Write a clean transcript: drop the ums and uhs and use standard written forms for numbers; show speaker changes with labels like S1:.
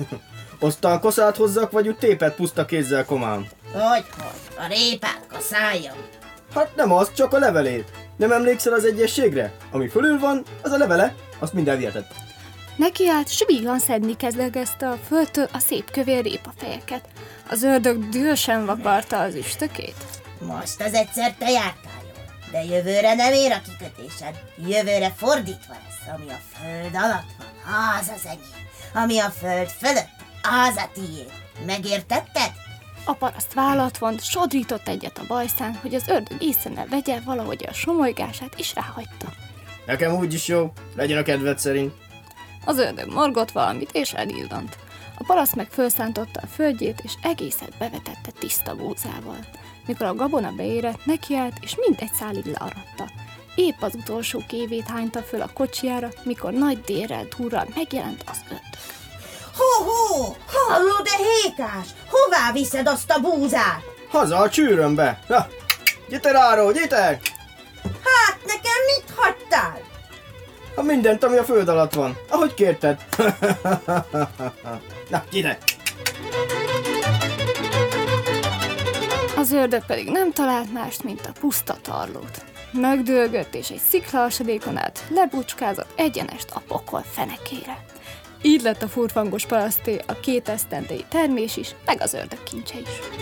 S1: Aztán kaszát hozzak, vagy úgy tépet puszta kézzel, komám?
S2: Hogy? A répát kaszáljam?
S1: Hát nem az, csak a levelét. Nem emlékszel az egyességre? Ami fölül van, az a levele, azt minden vihetett.
S3: Nekiállt, s vígan szedni kezdegezte a földtől a szép kövér répafejeket. Az ördög dühösen vakarta az üstökét.
S2: Most az egyszer te jártál jól, de jövőre nem ér a kikötésed. Jövőre fordítva lesz, ami a föld alatt van, az az enyém. Ami a föld fölött, az a tiéd. Megértetted?
S3: A paraszt vállat vont, sodrított egyet a bajszán, hogy az ördög észre ne vegye valahogy a somolygását, és ráhagyta.
S1: Nekem úgyis jó, legyen a kedved szerint.
S3: Az ördög morgott valamit, és elillant. A paraszt meg fölszántotta a földjét, és egészet bevetette tiszta búzával. Mikor a gabona beérett, nekiállt, és mindegy szálig learatta. Épp az utolsó kévét hányta föl a kocsijára, mikor nagy dérrel durral megjelent az ördög.
S2: Ho-ho! Hallod-e, Hékás? Hová viszed azt a búzát?
S1: Haza a csűrömbe! Na, gyere ráról, gyere!
S2: Hát nekem mit hagytál?
S1: Ha mindent, ami a föld alatt van, ahogy kérted. Na, gyere!
S3: Az ördög pedig nem talált mást, mint a puszta tarlót. Megdőlgött, és egy sziklahasadékon át lebucskázott egyenest a pokol fenekére. Így lett a furfangos paraszté a 2 esztendei termés is, meg az ördög kincse is.